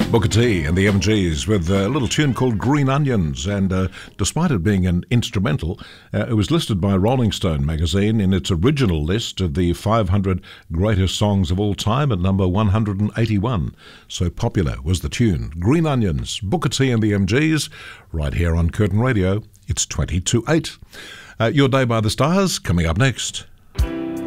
Booker T and the MGs with a little tune called Green Onions, and despite it being an instrumental, it was listed by Rolling Stone magazine in its original list of the 500 greatest songs of all time at number 181. So popular was the tune. Green Onions, Booker T and the MGs, right here on Curtin Radio. It's 20 to 8. Your Day by the Stars coming up next.